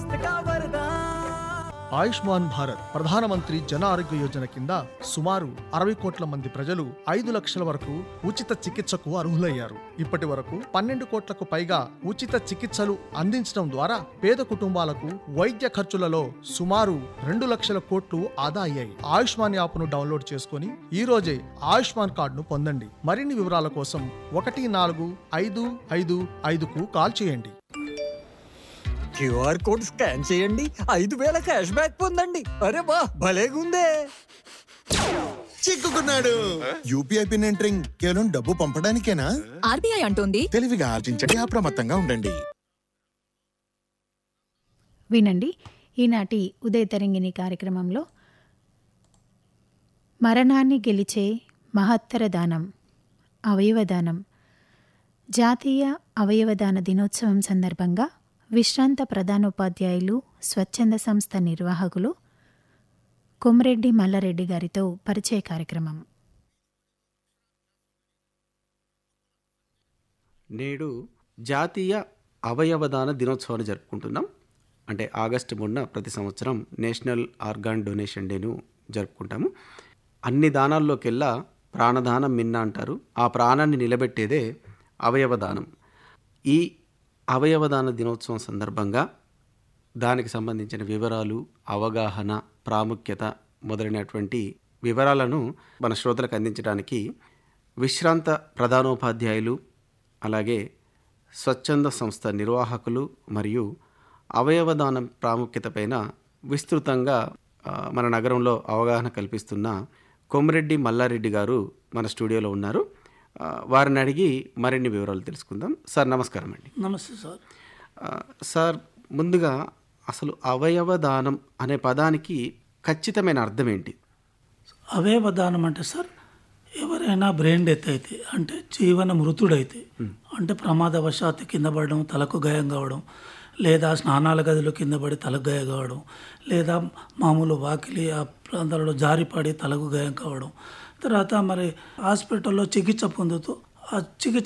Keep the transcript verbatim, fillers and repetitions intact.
स्वास्थ्य का वरदान। ఆయుష్మాన్ భారత్ ప్రధానమంత్రి జన ఆరోగ్య యోజన కింద సుమారు అరవై కోట్ల మంది ప్రజలు ఐదు లక్షల వరకు ఉచిత చికిత్సకు అర్హులయ్యారు. ఇప్పటి వరకు పన్నెండు కోట్లకు పైగా ఉచిత చికిత్సలు అందించడం ద్వారా పేద కుటుంబాలకు వైద్య ఖర్చులలో సుమారు రెండు లక్షల కోట్లు ఆదా అయ్యాయి. ఆయుష్మాన్ యాప్ను డౌన్లోడ్ చేసుకుని ఈ రోజే ఆయుష్మాన్ కార్డును పొందండి. మరిన్ని వివరాల కోసం ఒకటి నాలుగు ఐదు ఐదు ఐదుకు కాల్ చేయండి. క్యూఆర్ కోడ్ స్కాన్ చేయండి, ఐదు వేల క్యాష్ బ్యాక్ పొందండి. అరే వా, భలేగుందే. చిక్కుకున్నాడు. యూపీఐ పిన్ ఎంటరింగ్ కేవలం డబ్బు పంపడానికేనా? ఆర్బీఐ అంటోంది తెలివిగా ఆర్జించండి, అప్రమత్తంగా ఉండండి. వినండి, ఈనాటి ఉదయ తరంగిణి కార్యక్రమంలో మరణాన్ని గెలిచే మహత్తర దానం అవయవదానం. జాతీయ అవయవదాన దినోత్సవం సందర్భంగా విశ్రాంత ప్రధానోపాధ్యాయులు, స్వచ్ఛంద సంస్థ నిర్వాహకులు కొమరెడ్డి మల్లారెడ్డి గారితో పరిచయ కార్యక్రమం. నేడు జాతీయ అవయవదాన దినోత్సవాన్ని జరుపుకుంటున్నాం. అంటే ఆగస్టు మూడున ప్రతి సంవత్సరం నేషనల్ ఆర్గాన్ డొనేషన్ డేను జరుపుకుంటాము. అన్ని దానాల్లోకెల్లా ప్రాణదానం మిన్న అంటారు. ఆ ప్రాణాన్ని నిలబెట్టేదే అవయవదానం. ఈ అవయవదాన దినోత్సవం సందర్భంగా దానికి సంబంధించిన వివరాలు, అవగాహన, ప్రాముఖ్యత మొదలైనటువంటి వివరాలను మన శ్రోతలకు అందించడానికి విశ్రాంత ప్రధానోపాధ్యాయులు, అలాగే స్వచ్ఛంద సంస్థ నిర్వాహకులు మరియు అవయవదానం ప్రాముఖ్యత పైన విస్తృతంగా మన నగరంలో అవగాహన కల్పిస్తున్న కొమరెడ్డి మల్లారెడ్డి గారు మన స్టూడియోలో ఉన్నారు. వారిని అడిగి మరిన్ని వివరాలు తెలుసుకుందాం. సార్ నమస్కారం అండి. నమస్తే సార్. సార్ ముందుగా అసలు అవయవదానం అనే పదానికి ఖచ్చితమైన అర్థం ఏంటి? అవయవదానం అంటే సార్, ఎవరైనా బ్రెయిన్ డెత్ అయితే, అంటే జీవన మృతుడైతే, అంటే ప్రమాదవశాత్తు కింద పడడం, తలకు గాయం కావడం, లేదా స్నానాల గదిలో కింద పడి తలకు గాయం కావడం, లేదా మామూలు వాకిలి ఆ ప్రాంతాలలో జారిపడి తలకు గాయం కావడం, తర్వాత మరి హాస్పిటల్లో చికిత్స పొందుతూ ఆ చికిత్స